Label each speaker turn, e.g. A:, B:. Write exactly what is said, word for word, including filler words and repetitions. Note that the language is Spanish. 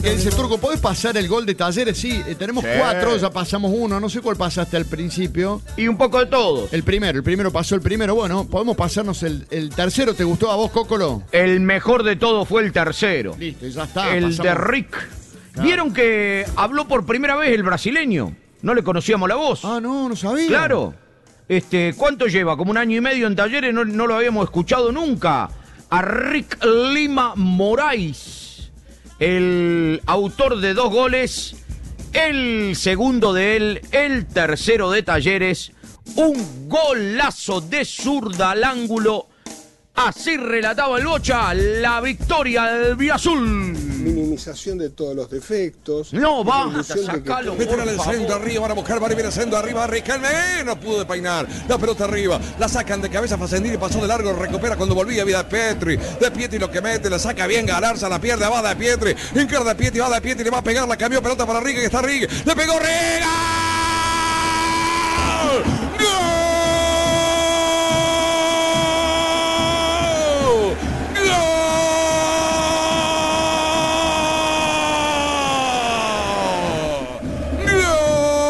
A: Que dice Turco, ¿podés pasar el gol de Talleres? Sí, eh, tenemos
B: Sí.
A: cuatro, ya pasamos uno, no sé cuál pasaste al principio.
B: Y un poco de todos.
A: El primero, el primero pasó el primero. Bueno, podemos pasarnos el, el tercero. ¿Te gustó a vos, Cócolo?
B: El mejor de todos fue el tercero.
A: Listo, ya está.
B: el
A: pasamos.
B: de Rick.
A: Claro.
B: ¿Vieron que habló por primera vez el brasileño? No le conocíamos la voz.
A: Ah, no, no sabía.
B: Claro. Este, ¿cuánto lleva? Como un año y medio en Talleres, no, no lo habíamos escuchado nunca. A Rick Lima Moraes, el autor de dos goles, el segundo de él, el tercero de Talleres, un golazo de zurda al ángulo. Así relataba el Bocha la victoria del Biazul.
C: Minimización de todos los defectos.
B: No,
C: la
B: basta,
C: ilusión de que
B: sacalo.
D: Meter al
B: por favor.
D: centro arriba, van a buscar, van a ir al centro arriba, Riquelme, no pudo peinar, la pelota arriba, la sacan de cabeza, Facendini pasó de largo, recupera cuando volvía, vida de Pietri, de Pietri lo que mete, la saca bien, Galarza, la pierde, va de Pietri, encara de Pietri, va de Pietri, le va a pegar, la cambió, pelota para Riga, que está Riga, le pegó Riga.